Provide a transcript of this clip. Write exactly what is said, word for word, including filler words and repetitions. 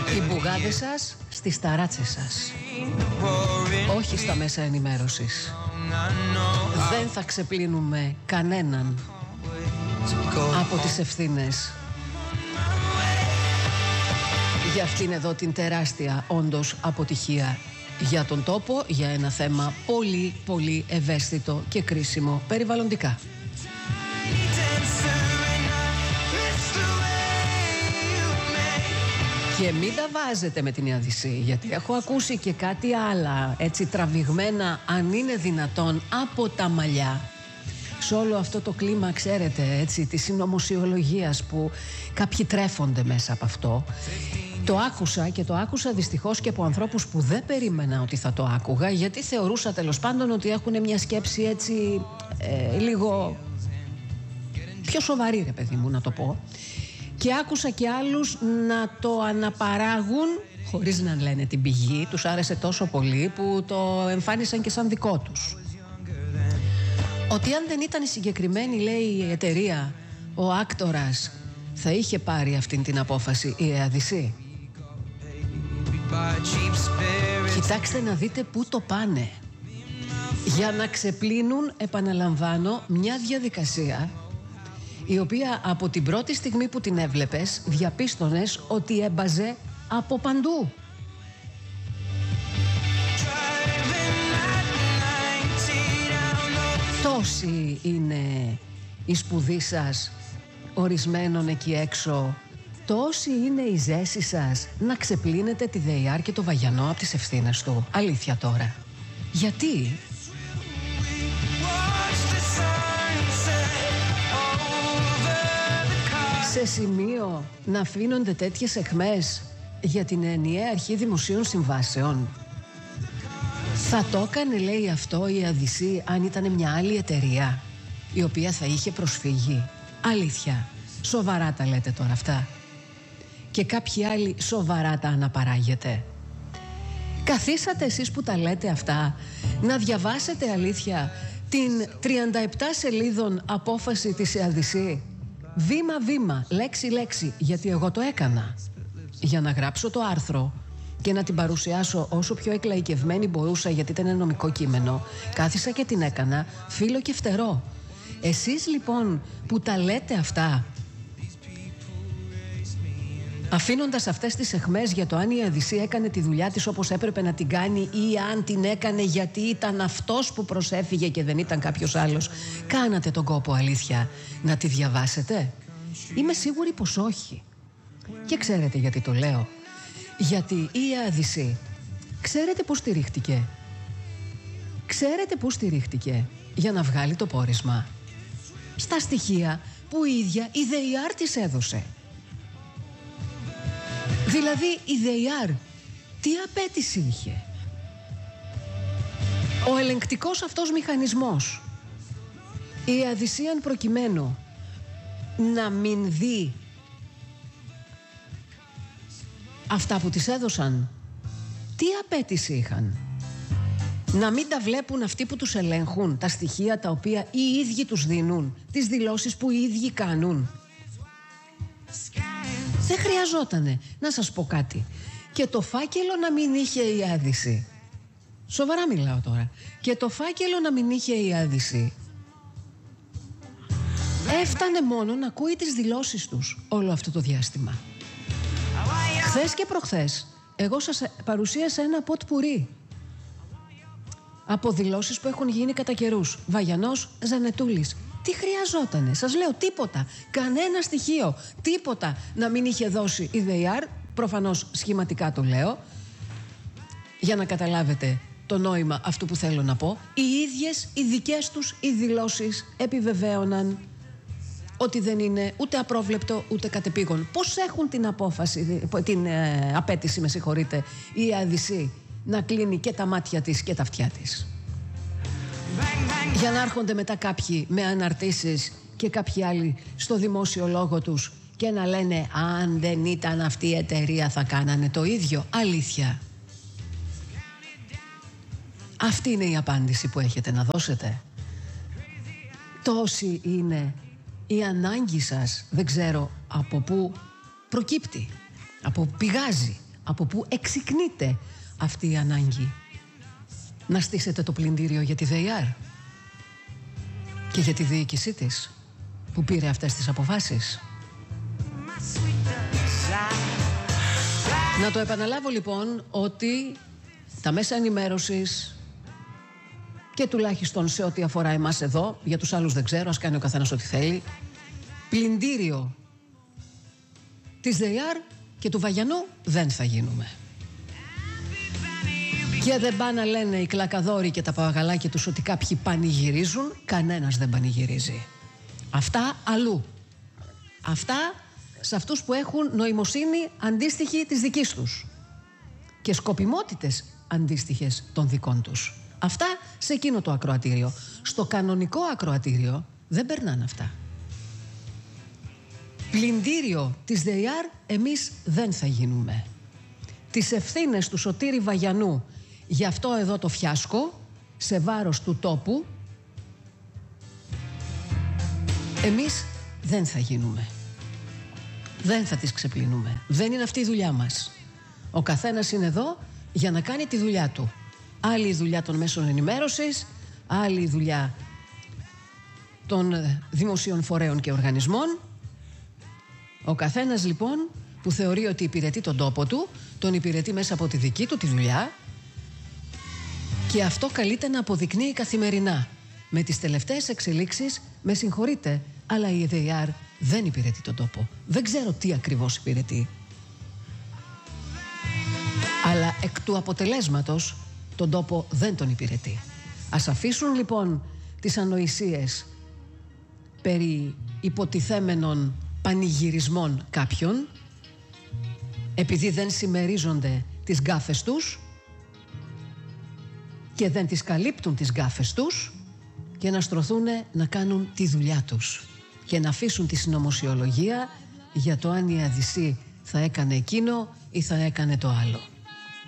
Οι μπουγάδες σας στις ταράτσες σας, όχι στα μέσα ενημέρωσης. Δεν θα ξεπλύνουμε κανέναν από τις ευθύνες για αυτήν εδώ την τεράστια όντως αποτυχία για τον τόπο, για ένα θέμα πολύ πολύ ευαίσθητο και κρίσιμο περιβαλλοντικά. Και μην τα βάζετε με την Ιαδυσσή, γιατί έχω ακούσει και κάτι άλλα, έτσι τραβηγμένα, αν είναι δυνατόν, από τα μαλλιά. Σε όλο αυτό το κλίμα, ξέρετε, έτσι, της συνωμοσιολογίας που κάποιοι τρέφονται μέσα από αυτό. Το άκουσα και το άκουσα δυστυχώς και από ανθρώπους που δεν περίμενα ότι θα το άκουγα, γιατί θεωρούσα τέλος πάντων ότι έχουν μια σκέψη έτσι ε, λίγο πιο σοβαρή, ρε παιδί μου, να το πω. Και άκουσα και άλλους να το αναπαράγουν χωρίς να λένε την πηγή. Τους άρεσε τόσο πολύ που το εμφάνισαν και σαν δικό τους. Ότι αν δεν ήταν η συγκεκριμένη, λέει, η εταιρεία, ο άκτορας, θα είχε πάρει αυτήν την απόφαση η Ιαδυσσή. Κοιτάξτε να δείτε πού το πάνε. Για να ξεπλύνουν, επαναλαμβάνω, μια διαδικασία η οποία από την πρώτη στιγμή που την έβλεπες διαπίστωνες ότι έμπαζε από παντού. Τόσοι είναι οι σπουδοί σας ορισμένων εκεί έξω, τόσοι είναι η ζέση σας να ξεπλύνετε τη ΔΕΙΑΡ και το Βαγιανό από τις ευθύνες του. Αλήθεια τώρα. Γιατί? Σε σημείο να αφήνονται τέτοιες αιχμές για την ενιαία αρχή δημοσίων συμβάσεων. Θα το έκανε, λέει, αυτό η Ιαδυσσή αν ήταν μια άλλη εταιρεία η οποία θα είχε προσφύγει? Αλήθεια, σοβαρά τα λέτε τώρα αυτά? Και κάποιοι άλλοι σοβαρά τα αναπαράγετε? Καθίσατε εσείς που τα λέτε αυτά να διαβάσετε, αλήθεια, την τριάντα επτά σελίδων απόφαση της Ιαδυσσή, βήμα-βήμα, λέξη-λέξη, γιατί εγώ το έκανα για να γράψω το άρθρο και να την παρουσιάσω όσο πιο εκλαϊκευμένη μπορούσα, γιατί ήταν νομικό κείμενο. Κάθισα και την έκανα φύλλο και φτερό. Εσείς λοιπόν που τα λέτε αυτά, αφήνοντας αυτές τις αιχμές για το αν η Ιαδυσσή έκανε τη δουλειά της όπως έπρεπε να την κάνει ή αν την έκανε γιατί ήταν αυτός που προσέφυγε και δεν ήταν κάποιος άλλος, κάνατε τον κόπο, αλήθεια, να τη διαβάσετε? Είμαι σίγουρη πως όχι. Και ξέρετε γιατί το λέω? Γιατί η Ιαδυσσή, ξέρετε πού στηρίχτηκε? Ξέρετε πού στηρίχτηκε για να βγάλει το πόρισμα? Στα στοιχεία που η ίδια η ΔΕΙΑΡ της έδωσε. Δηλαδή η ΔΕΙΑΡ τι απέτηση είχε? Ο ελεγκτικός αυτός μηχανισμός, η Ιαδυσσή αν προκειμένου να μην δει αυτά που της έδωσαν, τι απέτηση είχαν? Να μην τα βλέπουν αυτοί που τους ελέγχουν, τα στοιχεία τα οποία οι ίδιοι τους δίνουν, τις δηλώσεις που οι ίδιοι κάνουν? Δεν χρειαζότανε. Να σας πω κάτι. Και το φάκελο να μην είχε η Ιαδυσσή. Σοβαρά μιλάω τώρα. Και το φάκελο να μην είχε η Ιαδυσσή. Έφτανε μόνο να ακούει τις δηλώσεις τους όλο αυτό το διάστημα. Χθες και προχθές εγώ σας παρουσίασα ένα ποτ πουρί από δηλώσεις που έχουν γίνει κατά καιρούς. Βαγιανός, Ζανετούλης. Τι χρειαζότανε? Σας λέω τίποτα. Κανένα στοιχείο. Τίποτα να μην είχε δώσει η ΔΕΙΑΡ. Προφανώς σχηματικά το λέω, για να καταλάβετε το νόημα αυτού που θέλω να πω. Οι ίδιες οι δικές τους οι δηλώσεις επιβεβαίωναν ότι δεν είναι ούτε απρόβλεπτο ούτε κατεπήγον. Πώς έχουν την απόφαση, την ε, απέτηση, με συγχωρείτε, η Ιαδυσσή να κλείνει και τα μάτια της και τα αυτιά της? Για να έρχονται μετά κάποιοι με αναρτήσεις και κάποιοι άλλοι στο δημόσιο λόγο τους και να λένε αν δεν ήταν αυτή η εταιρεία θα κάνανε το ίδιο. Αλήθεια? Αυτή είναι η απάντηση που έχετε να δώσετε? Τόση είναι η ανάγκη σας, δεν ξέρω από πού προκύπτει, από πού πηγάζει, Από πού εξυκνείται αυτή η ανάγκη να στήσετε το πλυντήριο για τη ΔΕΙΑΡ και για τη διοίκησή της που πήρε αυτές τις αποφάσεις? Να το επαναλάβω λοιπόν ότι τα μέσα ενημέρωσης και τουλάχιστον σε ό,τι αφορά εμάς εδώ, για τους άλλους δεν ξέρω, ας κάνει ο καθένας ό,τι θέλει, πλυντήριο της ΔΕΙΑΡ και του Βαγιανού δεν θα γίνουμε. Και δεν πάνε να λένε οι κλακαδόροι και τα παπαγαλάκια τους ότι κάποιοι πανηγυρίζουν. Κανένας δεν πανηγυρίζει. Αυτά αλλού. Αυτά σε αυτούς που έχουν νοημοσύνη αντίστοιχη της δικής τους και σκοπιμότητες αντίστοιχες των δικών τους. Αυτά σε εκείνο το ακροατήριο. Στο κανονικό ακροατήριο δεν περνάνε αυτά. Πλυντήριο της ΔΕΙΑΡ εμείς δεν θα γίνουμε. Τις ευθύνες του Σωτήρη Βαγιανού για αυτό εδώ το φιάσκο σε βάρος του τόπου εμείς δεν θα γίνουμε. Δεν θα τις ξεπλύνουμε. Δεν είναι αυτή η δουλειά μας. Ο καθένας είναι εδώ για να κάνει τη δουλειά του. Άλλη η δουλειά των μέσων ενημέρωσης, άλλη η δουλειά των δημοσίων φορέων και οργανισμών. Ο καθένας λοιπόν που θεωρεί ότι υπηρετεί τον τόπο του, τον υπηρετεί μέσα από τη δική του τη δουλειά και αυτό καλείται να αποδεικνύει καθημερινά. Με τις τελευταίες εξελίξεις, με συγχωρείτε, αλλά η ΔΕΙΑΡ δεν υπηρετεί τον τόπο. Δεν ξέρω τι ακριβώς υπηρετεί. Αλλά εκ του αποτελέσματος τον τόπο δεν τον υπηρετεί. Ας αφήσουν λοιπόν τις ανοησίες περί υποτιθέμενων πανηγυρισμών κάποιων επειδή δεν συμμερίζονται τις γκάφες τους και δεν τις καλύπτουν τις γκάφες τους και να στρωθούν να κάνουν τη δουλειά τους και να αφήσουν τη συνωμοσιολογία για το αν η Αδυσσή θα έκανε εκείνο ή θα έκανε το άλλο.